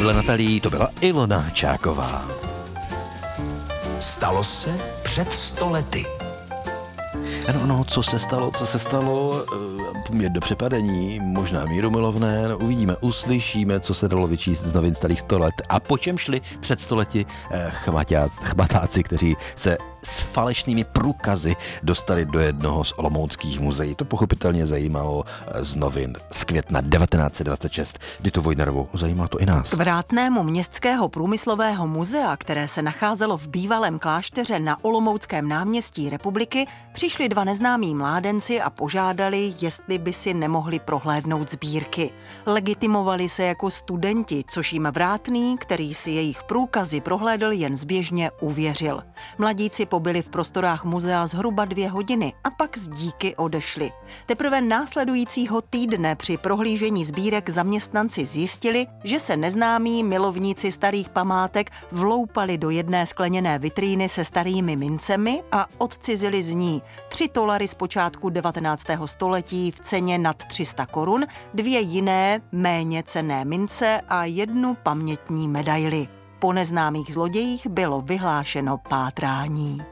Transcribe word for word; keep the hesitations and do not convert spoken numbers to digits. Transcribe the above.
nebyla Natalí, to byla Ilona Čáková. Stalo se před sto lety. Ano, no, co se stalo, co se stalo, je do přepadení, možná mírumilovné, no, uvidíme, uslyšíme, co se dalo vyčíst z novin starých sto let a po čem šli před stoleti chmatá, chmatáci, kteří se s falešnými průkazy dostali do jednoho z olomouckých muzeí. To pochopitelně zajímalo z novin z května devatenáct set dvacet šest. Ditu Vojnarovou, zajímá to i nás. K vrátnému městského průmyslového muzea, které se nacházelo v bývalém klášteře na Olomouckém náměstí Republiky, přišli dva neznámí mládenci a požádali, jestli by si nemohli prohlédnout sbírky. Legitimovali se jako studenti, což jim vrátný, který si jejich průkazy prohlédl, jen zběžně uvěřil. Mladíci pobyli v prostorách muzea zhruba dvě hodiny a pak z díky odešli. Teprve následujícího týdne při prohlížení sbírek zaměstnanci zjistili, že se neznámí milovníci starých památek vloupali do jedné skleněné vitríny se starými mincemi a odcizili z ní tři dolary z počátku devatenáctého století v ceně nad tři sta korun, dvě jiné méně cenné mince a jednu pamětní medaili. Po neznámých zlodějích bylo vyhlášeno pátrání.